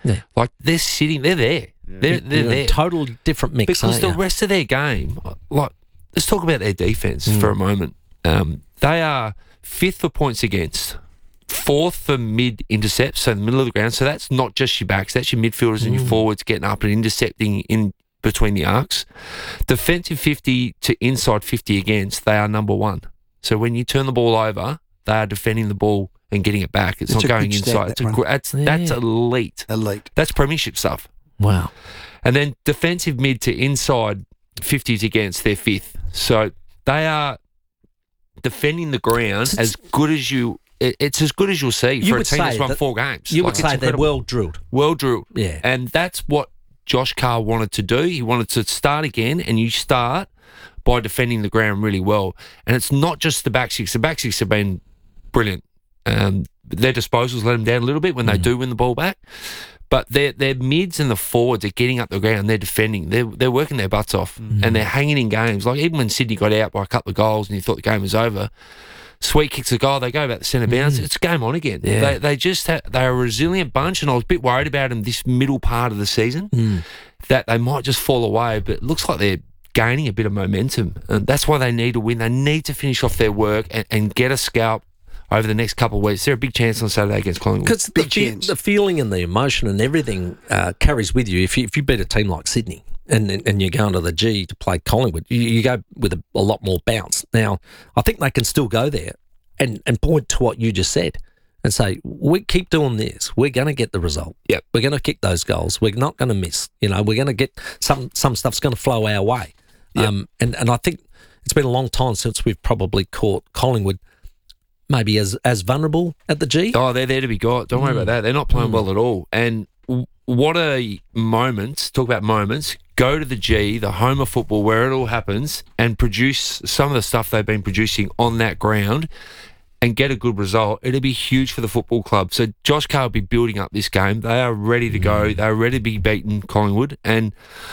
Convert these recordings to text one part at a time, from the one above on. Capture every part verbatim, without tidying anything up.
Yeah. Like, they're sitting, they're there. They're, they're You're there. a totally different mix, Because aren't the you? rest of their game, like, let's talk about their defence for a moment. Um, they are fifth for points against, fourth for mid intercepts, so in the middle of the ground. So that's not just your backs, that's your midfielders and your forwards getting up and intercepting in between the arcs. Defensive fifty to inside fifty against, they are number one. So when you turn the ball over, they are defending the ball and getting it back. It's That's not a going good stat, inside. that It's a, one. gr- that's, that's Yeah. elite. Elite. That's premiership stuff. Wow. And then defensive mid to inside fifties against, they're fifth. So they are defending the ground as good as you. it- It's as good as you'll see You for a would team that's say won that- four games. You Like, would it's say they're incredible. well drilled. well drilled. Yeah. And that's what Josh Carr wanted to do. He wanted to start again, and you start by defending the ground really well. And it's not just the back six. The back six have been brilliant. Um, their disposals let them down a little bit when they do win the ball back. But their their mids and the forwards are getting up the ground. They're defending. They're they're working their butts off, and they're hanging in games. Like even when Sydney got out by a couple of goals and you thought the game was over, Sweet kicks a goal. They go about the centre bounce. It's game on again. Yeah. They they just ha- they're a resilient bunch, and I was a bit worried about them this middle part of the season that they might just fall away. But it looks like they're gaining a bit of momentum, and that's why they need to win. They need to finish off their work and, and get a scalp over the next couple of weeks. They're a big chance on Saturday against Collingwood. Because the, Big fe- chance. the feeling and the emotion and everything uh, carries with you. If you if you beat a team like Sydney and and you're going to the G to play Collingwood, you, you go with a, a lot more bounce. Now, I think they can still go there and, and point to what you just said and say, we keep doing this. We're going to get the result. Yep. We're going to kick those goals. We're not going to miss. You know, we're going to get some some stuff's going to flow our way. Yep. Um, and, and I think it's been a long time since we've probably caught Collingwood maybe as as vulnerable at the G. Oh, they're there to be got. Don't worry about that. They're not playing well at all. And w- what a moment, talk about moments, go to the G, the home of football, where it all happens, and produce some of the stuff they've been producing on that ground and get a good result. It'll be huge for the football club. So Josh Carr will be building up this game. They are ready to go. They're ready to be beaten Collingwood. And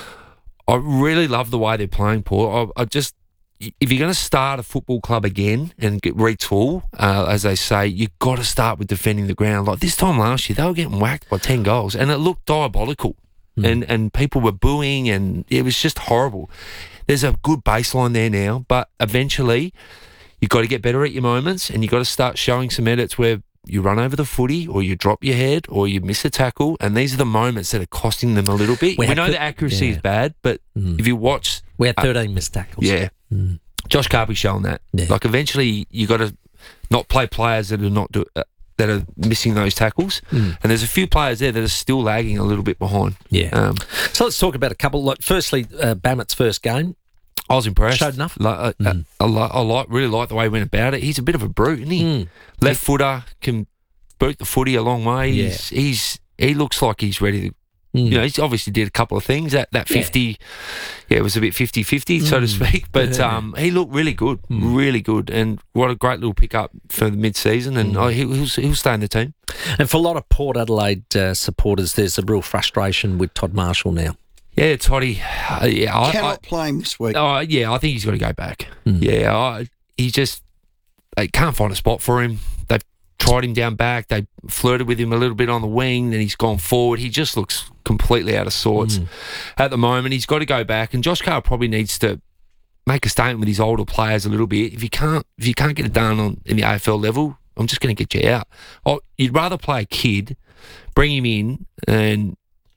I really love the way they're playing, Paul. I, I just... If you're going to start a football club again and get retool, uh, as they say, you've got to start with defending the ground. Like this time last year, they were getting whacked by ten goals, and it looked diabolical. Mm. And and people were booing, and it was just horrible. There's a good baseline there now, but eventually you've got to get better at your moments, and you've got to start showing some edits where you run over the footy or you drop your head or you miss a tackle, and these are the moments that are costing them a little bit. We We, had know to- the accuracy yeah. is bad, but if you watch... We had thirteen missed tackles. Yeah. Josh Carby's showing that. Yeah. Like eventually you got to not play players that are not do, uh, that are missing those tackles. And there's a few players there that are still lagging a little bit behind. Yeah. Um, So let's talk about a couple. Like, firstly, uh, Bamit's first game. I was impressed. Showed enough? Like, uh, uh, I, like, I like, really like the way he went about it. He's a bit of a brute, isn't he? Mm. Left footer, can boot the footy a long way. Yeah. He's, he's he looks like he's ready to. Mm. You know, he's obviously did a couple of things. That that Yeah. fifty, yeah, it was a bit fifty-fifty, so to speak. But Yeah. um, he looked really good, really good. And what a great little pickup for the mid-season. And oh, he, he'll, he'll stay in the team. And for a lot of Port Adelaide uh, supporters, there's a real frustration with Todd Marshall now. Yeah, Toddy. Uh, yeah, I, Cannot I, play him this week. oh, yeah, I think he's got to go back. Yeah, I, he just they can't find a spot for him. They've tried him down back. They flirted with him a little bit on the wing. Then he's gone forward. He just looks completely out of sorts at the moment. He's got to go back, and Josh Carr probably needs to make a statement with his older players a little bit. If you can't, if you can't get it done on in the A F L level, I'm just going to get you out. Oh, you'd rather play a kid, bring him in, and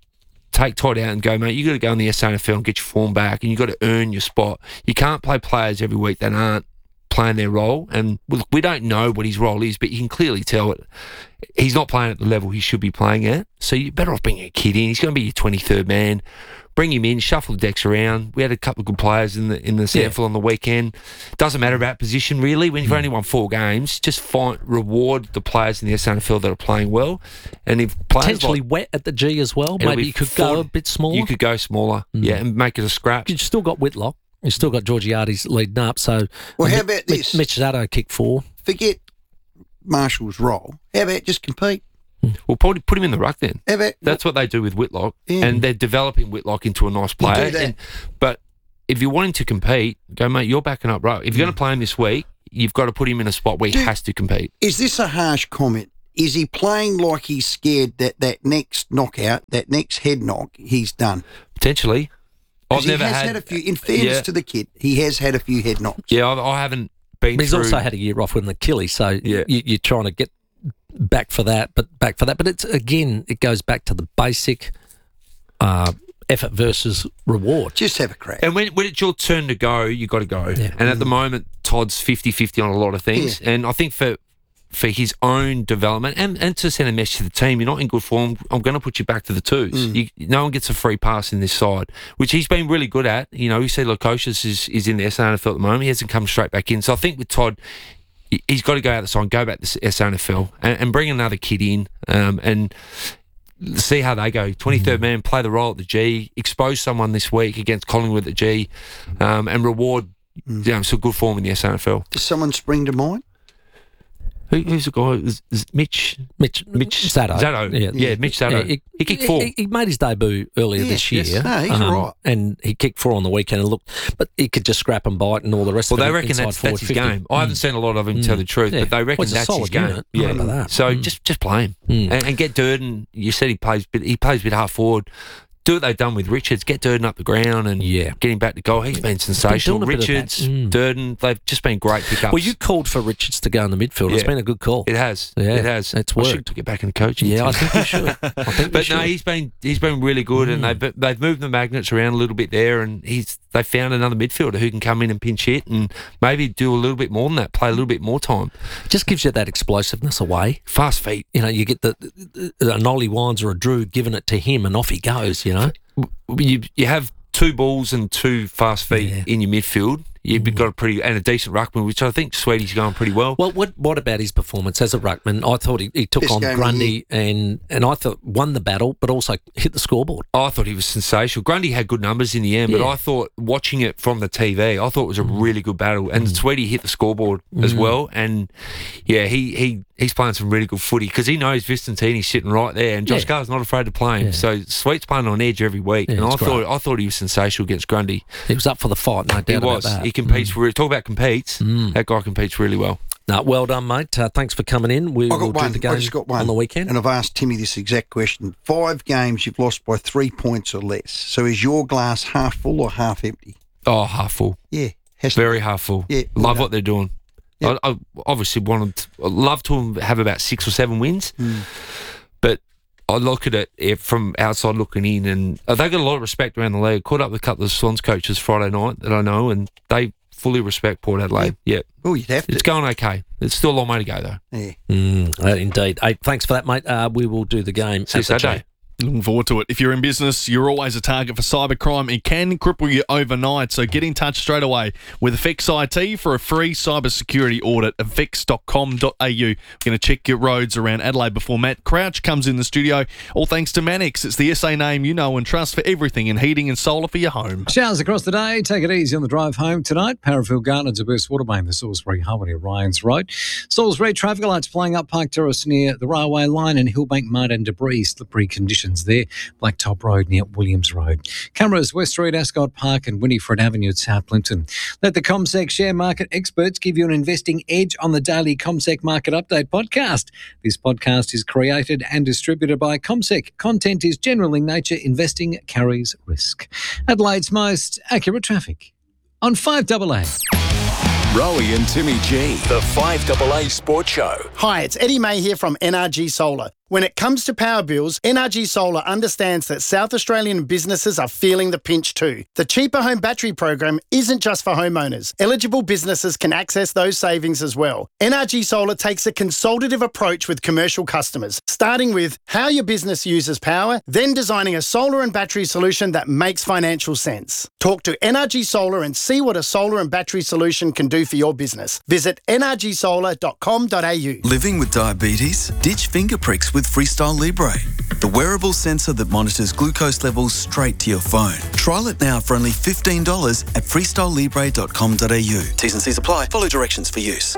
take Todd out and go, mate, you got to go in the S A F L and get your form back, and you got to earn your spot. You can't play players every week that aren't playing their role, and look, we don't know what his role is, but you can clearly tell it. He's not playing at the level he should be playing at, so you're better off bringing a kid in. He's going to be your twenty-third man. Bring him in, shuffle the decks around. We had a couple of good players in the in the sample on the weekend. Doesn't matter about position really. When you've only won four games, just find reward the players in the S A F L that are playing well. And if players Potentially like, wet at the G as well. it'll Maybe be you could go forty a bit smaller. You could go smaller, yeah, and make it a scrap. You've still got Whitlock. You've still got Georgiades leading up. So, Well, how Mi- about Mi- this? Mitch Zaddo kicked four. Forget Marshall's role. How about just compete? Well, put, put him in the ruck then. How about That's what they do with Whitlock, Yeah. and they're developing Whitlock into a nice You do player. that. And, but if you want him to compete, go, mate, you're backing up ruck. If you're going to play him this week, you've got to put him in a spot where he Do- has to compete. Is this a harsh comment is he playing like he's scared that that next knockout, that next head knock, he's done? Potentially. I've He never has had, had, a few, in fairness yeah. to the kid, he has had a few head knocks. Yeah, I, I haven't been But he's through. also had a year off with an Achilles, so Yeah. you, you're trying to get back for that, but back for that. But it's again, it goes back to the basic uh, effort versus reward. Just have a crack. And when, when it's your turn to go, you got to go. Yeah. And at the moment, Todd's fifty-fifty on a lot of things. Yeah. And I think for for his own development and, and to send a message to the team, you're not in good form, I'm going to put you back to the twos. Mm. You, no one gets a free pass in this side, which he's been really good at. You know, you see Lukosius is, is in the S A N F L at the moment. He hasn't come straight back in. So I think with Todd, he- he's got to go out the side, go back to the S A N F L and, and bring another kid in um, and see how they go. twenty-third man, play the role at the G, expose someone this week against Collingwood at the G um, and reward you know, some good form in the S A N F L. Does someone spring to mind? Who, who's the guy? Is, is Mitch? Mitch, Mitch Zaddo. Zaddo. Yeah. Yeah, Mitch Zaddo. Yeah, he, he kicked four. He, he made his debut earlier Yeah, this year. yes. No, he's right. And he kicked four on the weekend and looked, but he could just scrap and bite and all the rest well, of it. they reckon inside that's, forward that's his fifty. game. I haven't seen a lot of him, to tell the truth, Yeah. but they reckon Well, it's a that's his solid game. unit. Yeah. Remember that. So Mm. just just play him Mm. and, and get Durden. You said he plays, bit, he plays a bit half forward. Do what they've done with Richards. Get Durden up the ground and Yeah. get him back to goal. He's been sensational. doing a bit of that. Richards, Mm. Durden, they've just been great pickups. Well, you called for Richards to go in the midfield. It's Yeah. been a good call. It has. Yeah, it has. it's I worked. should get back in coaching. Yeah, I too. think we should. I think we But should. no, he's been he's been really good, and Mm. they've they've moved the magnets around a little bit there, and he's they found another midfielder who can come in and pinch hit, and maybe do a little bit more than that, play a little bit more time. Just gives you that explosiveness away. Fast feet. You know, you get the, the, the an Ollie Wines or a Drew giving it to him, and off he goes. You know. You you have two balls and two fast feet Yeah. in your midfield. You've got a pretty and a decent ruckman, which I think Sweety's going pretty well. Well, what what about his performance as a ruckman? I thought he, he took Best on game of the Grundy and and I thought won the battle, but also hit the scoreboard. I thought he was sensational. Grundy had good numbers in the end, but Yeah. I thought watching it from the T V, I thought it was a really good battle. And Sweety hit the scoreboard as well. And yeah, he he he's playing some really good footy because he knows Vicentini's sitting right there, and Josh Yeah. Carr's not afraid to play him. Yeah. So Sweet's playing on edge every week, Yeah, and I it's thought great. I thought he was sensational against Grundy. He was up for the fight, no doubt He about was. that. He competes. For, talk about competes. That guy competes really well. No, well done, mate. Uh, thanks for coming in. We I will got do one. the game I just got one on the weekend. and I've asked Timmy this exact question. Five games you've lost by three points or less. So is your glass half full or half empty? Oh, half full. Yeah, has to Very half full. Yeah, well Love done. what they're doing. Yeah. I, I obviously wanted to, I'd love to have about six or seven wins, but I look at it eh, from outside looking in, and uh, they got a lot of respect around the league. Caught up with a couple of Swans coaches Friday night that I know, and they fully respect Port Adelaide. Yeah, Oh, you'd have to. it's going okay. It's still a long way to go though. Yeah. Mm, uh, indeed. Hey, thanks for that, mate. Uh, we will do the game See you at the Saturday. J. Looking forward to it. If you're in business, you're always a target for cybercrime. It can cripple you overnight, so get in touch straight away with Effects I T for a free cybersecurity audit. effects dot com dot a u. We're going to check your roads around Adelaide before Matt Crouch comes in the studio. All thanks to Manix. It's the S A name you know and trust for everything in heating and solar for your home. Showers across the day. Take it easy on the drive home tonight. Parafield Gardens, a burst water main, the Salisbury Harmony, Ryan's Road. Salisbury traffic lights playing up Park Terrace near the railway line, and Hillbank mud and debris, slippery conditions there. Blacktop Road near Williams Road. Cameras, West Street, Ascot Park and Winifred Avenue at South Plimpton. Let the CommSec share market experts give you an investing edge on the daily CommSec Market Update podcast. This podcast is created and distributed by CommSec. Content is general in nature. Investing carries risk. Adelaide's most accurate traffic on five A A. Rowie and Timmy G, the five A A Sports Show. Hi, it's Eddie May here from N R G Solar. When it comes to power bills, N R G Solar understands that South Australian businesses are feeling the pinch too. The Cheaper Home Battery program isn't just for homeowners. Eligible businesses can access those savings as well. N R G Solar takes a consultative approach with commercial customers, starting with how your business uses power, then designing a solar and battery solution that makes financial sense. Talk to N R G Solar and see what a solar and battery solution can do for your business. Visit n r g solar dot com dot a u. Living with diabetes? Ditch finger pricks with Freestyle Libre, the wearable sensor that monitors glucose levels straight to your phone. Trial it now for only fifteen dollars at freestyle libre dot com dot a u. T's and C's apply. Follow directions for use.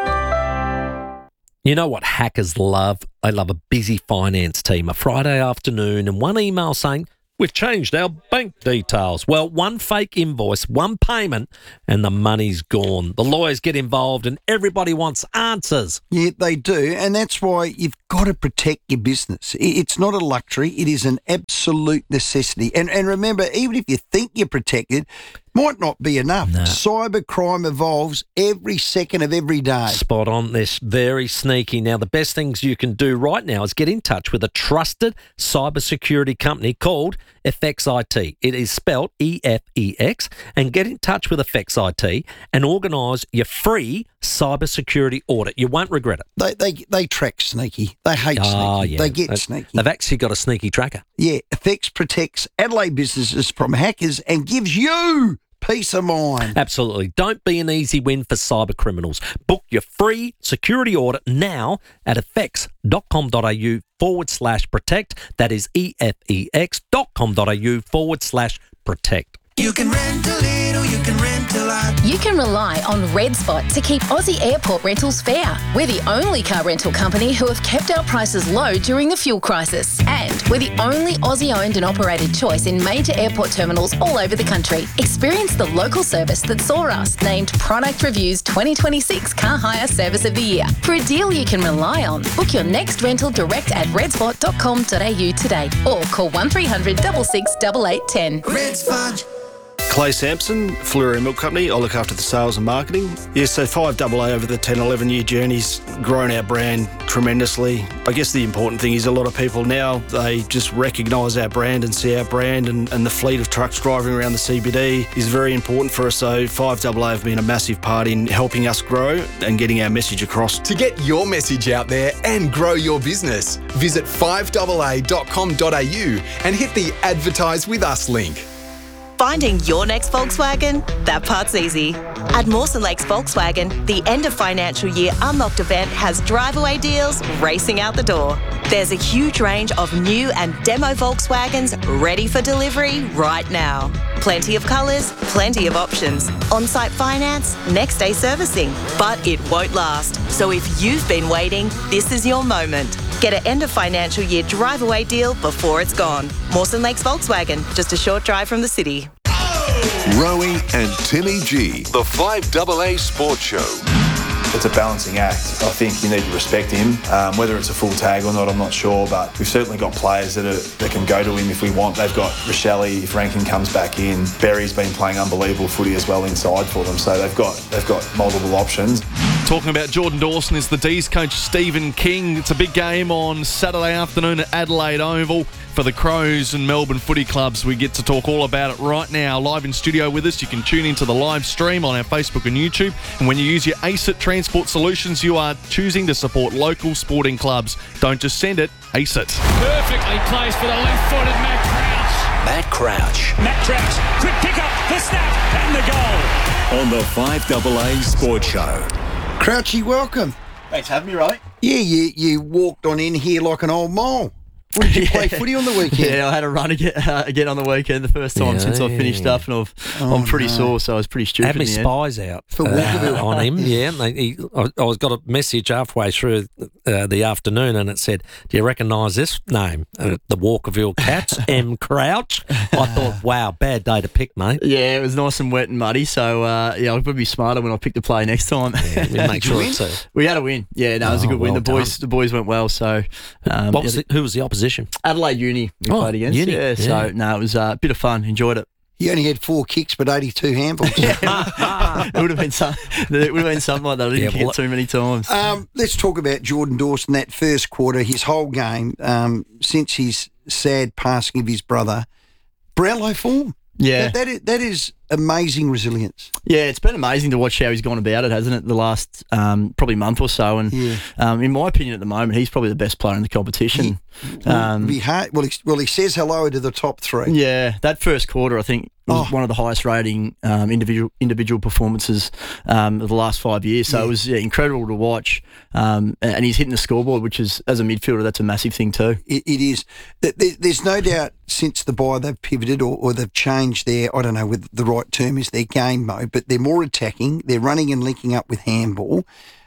You know what hackers love? They love a busy finance team, a Friday afternoon, and one email saying, We've changed our bank details. Well, one fake invoice, one payment, and the money's gone. The lawyers get involved and everybody wants answers. Yeah, they do, and that's why you've got to protect your business. I- It's not a luxury, it is an absolute necessity. And and remember, even if you think you're protected, might not be enough. No. Cybercrime evolves every second of every day. Spot on. This very sneaky. Now, the best things you can do right now is get in touch with a trusted cybersecurity company called F X I T. It is spelled E F E X. And get in touch with F X I T and organise your free cybersecurity audit. You won't regret it. They they they track sneaky. They hate Ah, sneaky. yeah. They get They- sneaky. They've actually got a sneaky tracker. Yeah, F X protects Adelaide businesses from hackers and gives you peace of mind. Absolutely. Don't be an easy win for cyber criminals. Book your free security audit now at effects.com.au forward slash protect. That is efex.com.au forward slash protect. You can rent a little, you can rent a lot. You can rely on Red Spot to keep Aussie airport rentals fair. We're the only car rental company who have kept our prices low during the fuel crisis. And we're the only Aussie-owned and operated choice in major airport terminals all over the country. Experience the local service that saw us named Product Review's twenty twenty-six Car Hire Service of the Year. For a deal you can rely on, book your next rental direct at redspot dot com dot a u today or call one three hundred six six eight eight one zero. Red Spot. Clay Sampson, Fleury Milk Company. I look after the sales and marketing. Yeah, so five A A over the ten, eleven year journey's grown our brand tremendously. I guess the important thing is a lot of people now, they just recognise our brand and see our brand, and, and the fleet of trucks driving around the C B D is very important for us. So five A A have been a massive part in helping us grow and getting our message across. To get your message out there and grow your business, visit five A A dot com dot a u and hit the Advertise With Us link. Finding your next Volkswagen? That part's easy. At Mawson Lakes Volkswagen, the end of financial year Unlocked event has drive-away deals racing out the door. There's a huge range of new and demo Volkswagens ready for delivery right now. Plenty of colours, plenty of options. On-site finance, next day servicing. But it won't last. So if you've been waiting, this is your moment. Get an end of financial year drive-away deal before it's gone. Mawson Lakes Volkswagen, just a short drive from the city. Rowie and Timmy G, the five A A Sports Show. It's a balancing act. I think you need to respect him. Um, whether it's a full tag or not, I'm not sure, but we've certainly got players that, are, that can go to him if we want. They've got Rochelle if Rankin comes back in. Berry's been playing unbelievable footy as well inside for them, so they've got they've got multiple options. Talking about Jordan Dawson is the D's coach Stephen King. It's a big game on Saturday afternoon at Adelaide Oval for the Crows and Melbourne footy clubs. We get to talk all about it right now. Live in studio with us, you can tune into the live stream on our Facebook and YouTube. And when you use your A C I T Transport Solutions, you are choosing to support local sporting clubs. Don't just send it, A C I T. Perfectly placed for the left-footed Matt Crouch. Matt Crouch. Matt Crouch, quick pick up, the snap, and the goal. On the five A A Sports Show. Crouchy, welcome. Thanks for having me, Ray. Yeah, you, you walked on in here like an old mole. What did you play footy on the weekend? Yeah, I had a run again, uh, again on the weekend, the first time Yeah, since I finished yeah. up, and I've, Oh, I'm pretty no. sore, so I was pretty stupid. Had me in the end. spies out For uh, Walkerville. on him, yeah. And they, he, I, I was got a message halfway through uh, the afternoon, and it said, "Do you recognise this name? Uh, the Walkerville Cats, M. Crouch." I thought, "Wow, bad day to pick, mate." Yeah, it was nice and wet and muddy, so uh, yeah, I'll probably be smarter when I pick the play next time. Yeah, we make sure it's a, We had a win. Yeah, no, it was a Oh, good win. well the boys, done. the boys went well. So, um, what was yeah, it, who was the opposition? Adelaide Uni we Oh, played against. Uni, Yeah, so yeah. no, it was uh, a bit of fun. Enjoyed it. He only had four kicks, but eighty-two handballs. It would have been some. It would have been something like that. I didn't Yeah, kick well, it too many times. Um, let's talk about Jordan Dawson, that first quarter, his whole game, um, since his sad passing of his brother. Brownlow form. Yeah. That, that, is, that is amazing resilience. Yeah, it's been amazing to watch how he's gone about it, hasn't it? The last um, probably month or so, and Yeah. um, in my opinion, at the moment, he's probably the best player in the competition. Um, Be hard, well, he, well, he says hello to the top three. Yeah, that first quarter, I think, was Oh. one of the highest rating um, individual individual performances um, of the last five years. So Yeah. it was yeah, incredible to watch. Um, and, and he's hitting the scoreboard, which is, as a midfielder, that's a massive thing too. It, it is. There- There's no doubt since the bye they've pivoted or, or they've changed their, I don't know what the right term is, their game mode, but they're more attacking. They're running and linking up with handball.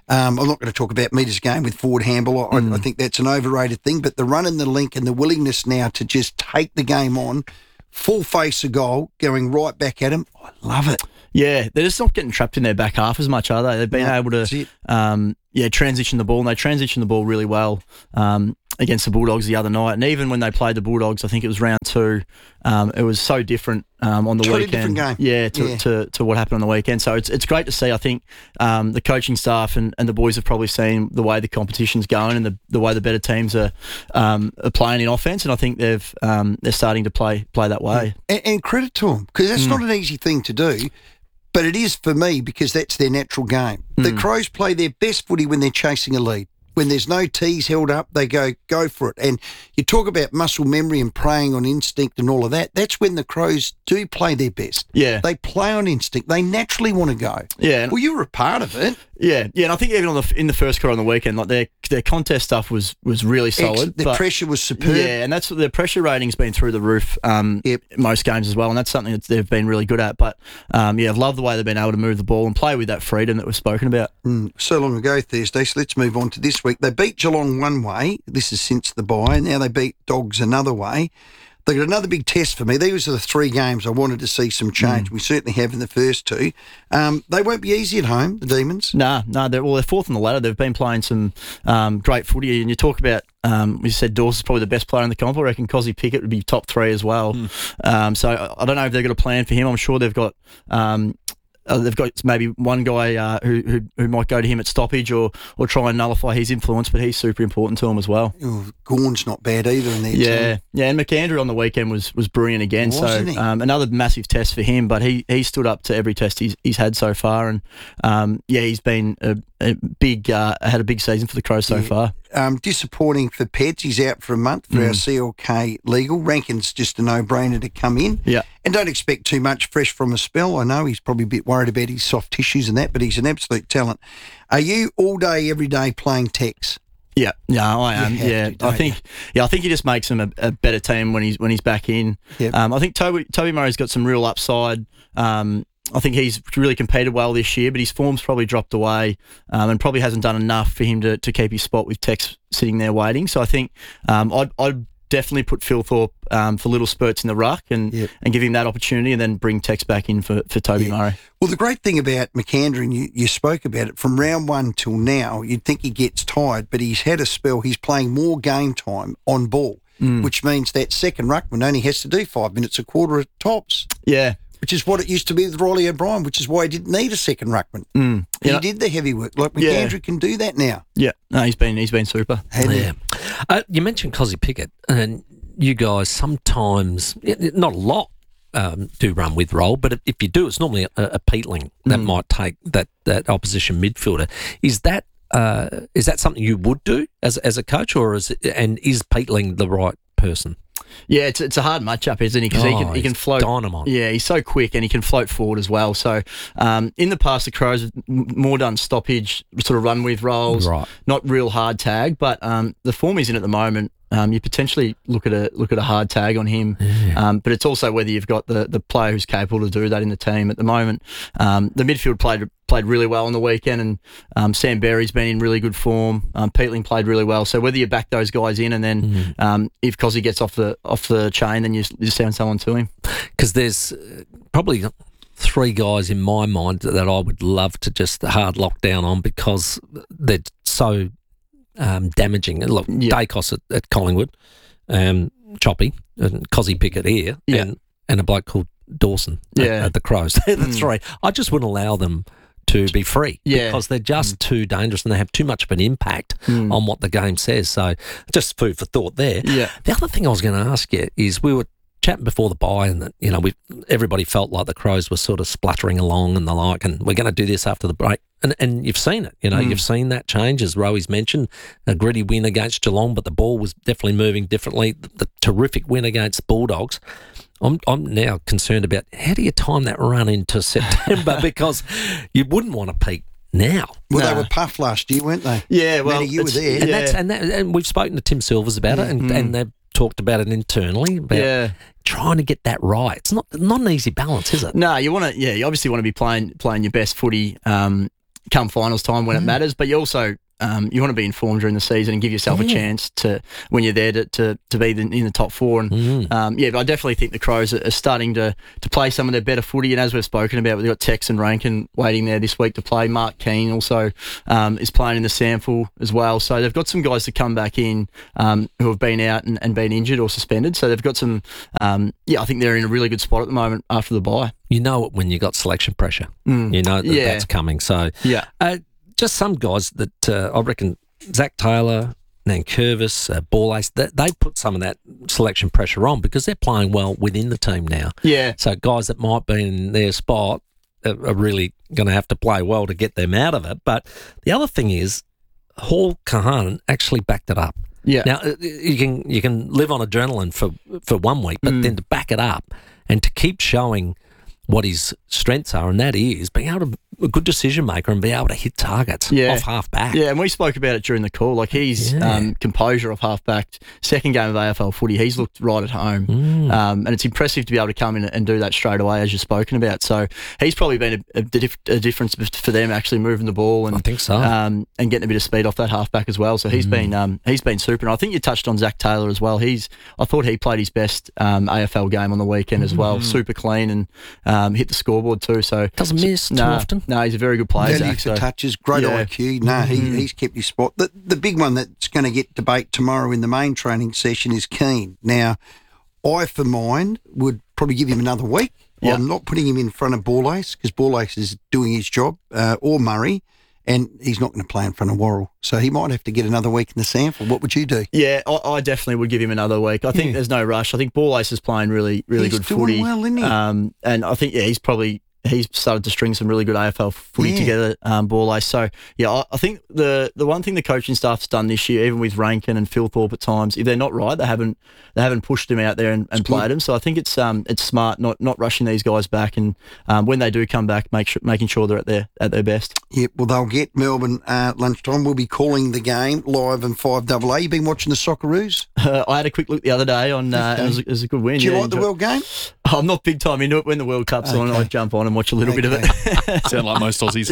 Um, I'm not going to talk about metres game with Ford Hamble. I, Mm. I think that's an overrated thing. But the run and the link and the willingness now to just take the game on, full face of goal, going right back at him, I love it. Yeah, they're just not getting trapped in their back half as much, are they? They've been No, able that's to, it. um, yeah, transition the ball, and they transition the ball really well um, against the Bulldogs the other night. And even when they played the Bulldogs, I think it was round two, um, it was so different um, on the Totally weekend. different game. Yeah, to, Yeah. To, to what happened on the weekend. So it's it's great to see. I think um, the coaching staff and, and the boys have probably seen the way the competition's going and the, the way the better teams are, um, are playing in offense, and I think they've um, they're starting to play play that way. And, and credit to them, because that's Mm. not an easy thing to do. But it is for me because that's their natural game. The Mm. Crows play their best footy when they're chasing a lead. When there's no tees held up, they go, go for it. And you talk about muscle memory and playing on instinct and all of that. That's when the Crows do play their best. Yeah. They play on instinct. They naturally want to go. Yeah. Well, you were a part of it. Yeah, yeah, and I think even on the in the first quarter on the weekend, like their their contest stuff was was really solid. Ex- the but- pressure was superb. Yeah, and that's their pressure rating's been through the roof. Um, yep. most games as well, and that's something that they've been really good at. But um, yeah, I've loved the way they've been able to move the ball and play with that freedom that was spoken about. Mm, so long ago Thursday, so let's move on to this week. They beat Geelong one way. This is since the bye. And now they beat Dogs another way. They got another big test for me. These are the three games I wanted to see some change. Mm. We certainly have in the first two. Um, they won't be easy at home, the Demons. Nah, no, nah, they're well, they're fourth on the ladder. They've been playing some um, great footy, and you talk about. Um, we said Dawson's probably the best player in the comp. I reckon Cozzy Pickett would be top three as well. Mm. Um, so I, I don't know if they've got a plan for him. I'm sure they've got. Um, Uh, they've got maybe one guy uh, who, who who might go to him at stoppage or or try and nullify his influence, but he's super important to them as well. Oh, Gorn's not bad either in there. Yeah, team. yeah, and McAndrew on the weekend was was brilliant again. Wasn't so he? um, another massive test for him, but he, he stood up to every test he's he's had so far, and um, yeah, he's been a, a big uh, had a big season for the Crows so Yeah. far. Um, disappointing for Peds. He's out for a month for Mm. our C L K legal. Rankin's just a no-brainer to come in. Yeah. And don't expect too much fresh from a spell. I know he's probably a bit worried about his soft tissues and that, but he's an absolute talent. Are you all day, every day playing Tex? Yeah, no, I You am. have Yeah, to, I don't think. Yeah, I think he just makes him a, a better team when he's when he's back in. Yep. Um, I think Toby Toby Murray's got some real upside. Um, I think he's really competed well this year, but his form's probably dropped away um, and probably hasn't done enough for him to, to keep his spot with Tex sitting there waiting. So I think um, I'd, I'd definitely put Phil Thorpe um, for little spurts in the ruck and, Yep. and give him that opportunity and then bring Tex back in for, for Toby Yeah. Murray. Well, the great thing about McAndrew, and you, you spoke about it, from round one till now, you'd think he gets tired, but he's had a spell. He's playing more game time on ball, Mm. which means that second ruckman only has to do five minutes, a quarter at tops. Yeah. Which is what it used to be with Riley O'Brien, which is why he didn't need a second ruckman. Mm. He You know- did the heavy work. Like Yeah. McAndrew can do that now. Yeah, no, he's been he's been super. Yeah. Uh, you mentioned Cozzy Pickett, and you guys sometimes, not a lot, um, do run with roll, but if you do, it's normally a, a Peatling that Mm. might take that, that opposition midfielder. Is that uh, is that something you would do as as a coach, or is it, and is Peatling the right person? Yeah, it's it's a hard matchup, isn't he? Because he Oh, can he can he's float dynamite. Yeah, he's so quick and he can float forward as well. So um, in the past, the Crows have m- more done stoppage, sort of run with rolls, Right. not real hard tag. But um, the form he's in at the moment, um, you potentially look at a look at a hard tag on him. Um, but it's also whether you've got the, the player who's capable to do that in the team at the moment. Um, the midfield played played really well on the weekend, and um, Sam Berry's been in really good form. Um, Peatling played really well. So whether you back those guys in, and then Mm-hmm. um, if Cozzy gets off the off the chain, then you you send someone to him. Because there's uh, probably three guys in my mind that I would love to just hard lock down on because they're so um, damaging. And look, Yeah. Dacos at, at Collingwood, um, Choppy, and Cozzy Pickett here, Yeah. and, and a bloke called Dawson at, Yeah. at the Crows. They're the Mm. three. I just wouldn't allow them to be free Yeah. because they're just too dangerous and they have too much of an impact Mm. on what the game says. So just food for thought there. Yeah. The other thing I was going to ask you is we were chatting before the bye and that, you know, we everybody felt like the Crows were sort of spluttering along and the like, and we're going to do this after the break. And and you've seen it, you know, Mm. you've seen that change, as Rowi's mentioned, a gritty win against Geelong, but the ball was definitely moving differently. The, the terrific win against Bulldogs. I'm I'm now concerned about how do you time that run into September because you wouldn't want to peak now. Well, Nah. they were puffed last year, weren't they? Yeah, well, Matty, you were it's- there. And Yeah. that's and that, and we've spoken to Tim Silvers about it, and, Mm. and they've talked about it internally about Yeah. trying to get that right. It's not not an easy balance, is it? No, you want to. Yeah, you obviously want to be playing playing your best footy. Um, come finals time when mm. it matters. But you also um, you want to be informed during the season and give yourself yeah. a chance to when you're there to to, to be the, in the top four. And mm. um, yeah, but I definitely think the Crows are, are starting to to play some of their better footy. And as we've spoken about, we've got Tex and Rankin waiting there this week to play. Mark Keane also um, is playing in the sample as well. So they've got some guys to come back in um, who have been out and, and been injured or suspended. So they've got some. Um, yeah, I think they're in a really good spot at the moment after the bye. You know it when you got selection pressure. Mm. You know that yeah. that's coming. So yeah. Uh, just some guys that uh, I reckon Zach Taylor, Nankervis, uh, Ball Ace, they, they put some of that selection pressure on because they're playing well within the team now. Yeah. So guys that might be in their spot are, are really going to have to play well to get them out of it. But the other thing is, Hall Kahan actually backed it up. Yeah. Now you can you can live on adrenaline for for one week, but mm. then to back it up and to keep showing what his strengths are, and that is being able to be a good decision maker and be able to hit targets yeah. off half back. Yeah, and we spoke about it during the call. Like his yeah. um, composure off half back, second game of A F L footy, he's looked right at home, mm. um, and it's impressive to be able to come in and do that straight away, as you've spoken about. So he's probably been a, a, dif- a difference for them actually moving the ball and I think so, um, and getting a bit of speed off that half back as well. So he's mm. been um, he's been super. And I think you touched on Zach Taylor as well. He's I thought he played his best um, A F L game on the weekend mm. as well. Super clean and um, hit the scoreboard too. So doesn't miss nah, too often. No, he's a very good player. Value for so. touches, great yeah. I Q. No, he, mm. he's kept his spot. The, the big one that's going to get debate tomorrow in the main training session is Keane. Now, I, for mine, would probably give him another week. Yeah. I'm not putting him in front of Ball Ace because Ball Ace is doing his job, uh, or Murray, and he's not going to play in front of Worrell. So he might have to get another week in the sample. What would you do? Yeah, I, I definitely would give him another week. I think yeah. there's no rush. I think Ball Ace is playing really, really he's good doing footy. well, isn't he? Um, and I think, yeah, he's probably... He's started to string some really good A F L footy yeah. together, um, Ball Ace. So, yeah, I, I think the the one thing the coaching staff's done this year, even with Rankin and Phil Thorpe at times, if they're not right, they haven't they haven't pushed him out there and, and played him. So I think it's um it's smart not not rushing these guys back, and um, when they do come back, make sure, making sure they're at their at their best. Yep, well, they'll get Melbourne uh, lunchtime. We'll be calling the game live on five double A. You been watching the Socceroos? Uh, I had a quick look the other day on. Uh, okay. it, was, it was a good win. Do you yeah, like the World game? I'm not big time into it. When the World Cup's okay. on, I jump on and watch a little okay. bit of it. Sound like most Aussies.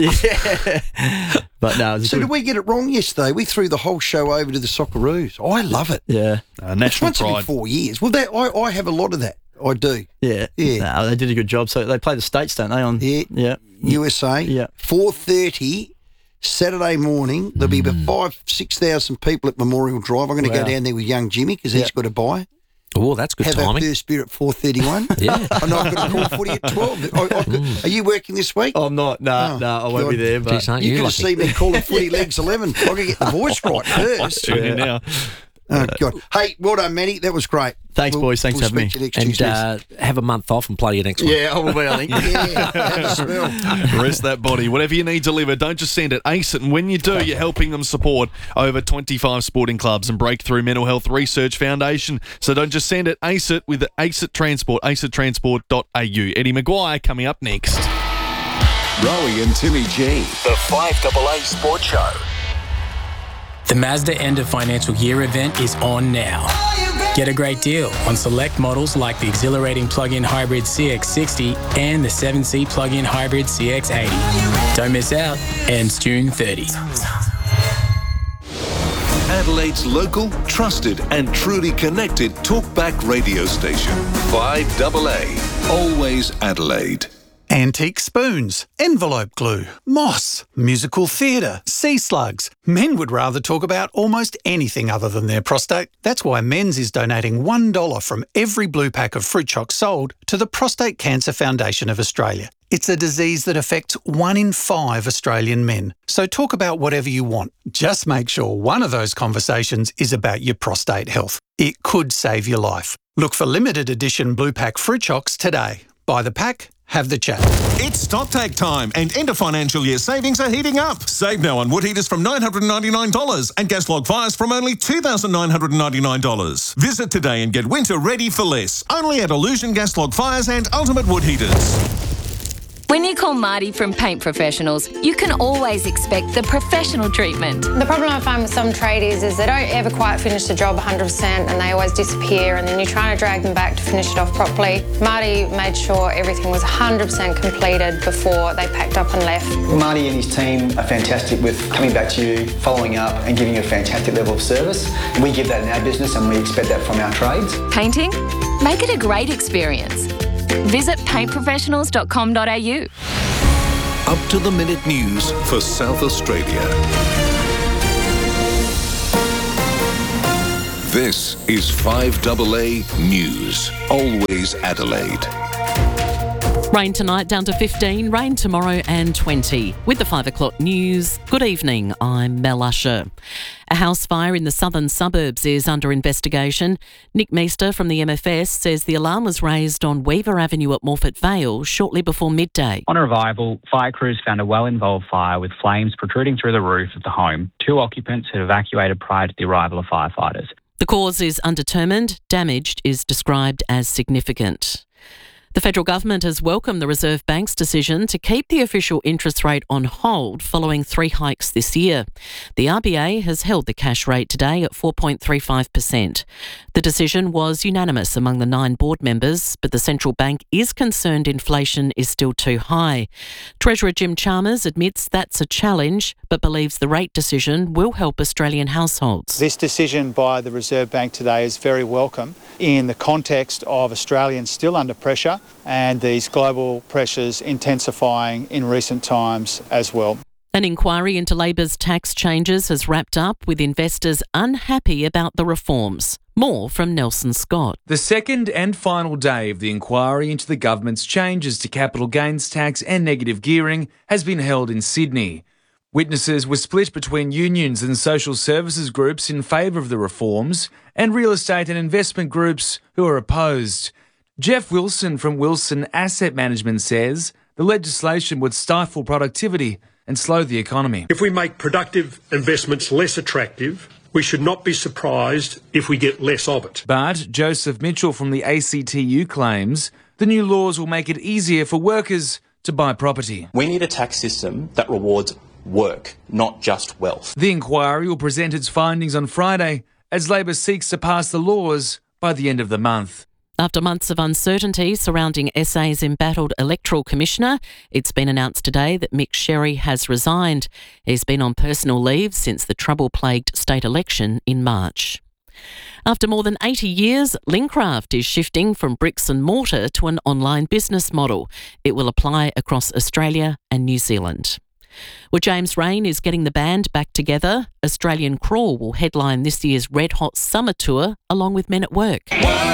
Yeah. But no, so good... did we get it wrong yesterday? We threw the whole show over to the Socceroos. I love it. Yeah. Uh, national once pride. every four years. Well, that, I, I have a lot of that. I do. Yeah. Yeah. No, they did a good job. So they play the States, don't they? On Yeah. Yeah. U S A. Yeah. four thirty Saturday morning. There'll be about Mm. five, six thousand people at Memorial Drive. I'm going to Wow. go down there with young Jimmy because Yeah. he's got a buy. Oh, that's good Have timing. our first beer at four thirty-one. Yeah. I know I've got a call footy at twelve. I, I could, Mm. Are you working this week? I'm not. No, Oh, no, I won't be God. there. But Jeez, aren't you you could have lucky? seen me calling footy legs eleven. I've got to get the voice right first. Tune in now. Oh, God. Hey, well done, Manny. That was great. Thanks, We'll- boys. Thanks we'll for having speak me. to you next And Tuesday. uh, have a month off and play your next one. Yeah, I will be, I think. yeah, have a smell. Rest that body. Whatever you need delivered, don't just send it. Ace it. And when you do, you're helping them support over twenty-five sporting clubs and Breakthrough Mental Health Research Foundation. So don't just send it. Ace it with Ace It Transport, ace it transport dot a u. Eddie Maguire coming up next. Rowie and Timmy G, the five double A Sports Show. The Mazda End of Financial Year event is on now. Get a great deal on select models like the exhilarating plug-in hybrid C X sixty and the seven seat plug-in hybrid C X eighty. Don't miss out. Ends June thirtieth. Adelaide's local, trusted and truly connected talkback radio station. five double A. Always Adelaide. Antique spoons, envelope glue, moss, musical theatre, sea slugs. Men would rather talk about almost anything other than their prostate. That's why Men's is donating one dollar from every blue pack of fruit choc sold to the Prostate Cancer Foundation of Australia. It's a disease that affects one in five Australian men. So talk about whatever you want. Just make sure one of those conversations is about your prostate health. It could save your life. Look for limited edition blue pack fruit chocs today. Buy the pack, have the chat. It's stock take time and end of financial year savings are heating up. Save now on wood heaters from nine hundred ninety-nine dollars and gas log fires from only two thousand nine hundred ninety-nine dollars. Visit today and get winter ready for less. Only at Illusion Gas Log Fires and Ultimate Wood Heaters. When you call Marty from Paint Professionals, you can always expect the professional treatment. The problem I find with some tradies is they don't ever quite finish the job one hundred percent and they always disappear, and then you're trying to drag them back to finish it off properly. Marty made sure everything was one hundred percent completed before they packed up and left. Marty and his team are fantastic with coming back to you, following up and giving you a fantastic level of service. We give that in our business and we expect that from our trades. Painting? Make it a great experience. Visit paint professionals dot com dot a u. Up to the minute news for South Australia. This is five A A News. Always Adelaide. Rain tonight down to fifteen, rain tomorrow and twenty. With the five o'clock news, good evening, I'm Mel Usher. A house fire in the southern suburbs is under investigation. Nick Meester from the M F S says the alarm was raised on Weaver Avenue at Morphett Vale shortly before midday. On arrival, fire crews found a well-involved fire with flames protruding through the roof of the home. Two occupants had evacuated prior to the arrival of firefighters. The cause is undetermined. Damage is described as significant. The federal government has welcomed the Reserve Bank's decision to keep the official interest rate on hold following three hikes this year. The R B A has held the cash rate today at four point three five percent. The decision was unanimous among the nine board members, but the central bank is concerned inflation is still too high. Treasurer Jim Chalmers admits that's a challenge, but believes the rate decision will help Australian households. This decision by the Reserve Bank today is very welcome in the context of Australians still under pressure and these global pressures intensifying in recent times as well. An inquiry into Labor's tax changes has wrapped up with investors unhappy about the reforms. More from Nelson Scott. The second and final day of the inquiry into the government's changes to capital gains tax and negative gearing has been held in Sydney. Witnesses were split between unions and social services groups in favour of the reforms and real estate and investment groups who are opposed. Jeff Wilson from Wilson Asset Management says the legislation would stifle productivity and slow the economy. If we make productive investments less attractive, we should not be surprised if we get less of it. But Joseph Mitchell from the A C T U claims the new laws will make it easier for workers to buy property. We need a tax system that rewards work, not just wealth. The inquiry will present its findings on Friday as Labor seeks to pass the laws by the end of the month. After months of uncertainty surrounding S A's embattled electoral commissioner, it's been announced today that Mick Sherry has resigned. He's been on personal leave since the trouble-plagued state election in March. After more than eighty years, Lincraft is shifting from bricks and mortar to an online business model. It will apply across Australia and New Zealand. Well, James Rain is getting the band back together. Australian Crawl will headline this year's Red Hot Summer Tour along with Men at Work. Whoa!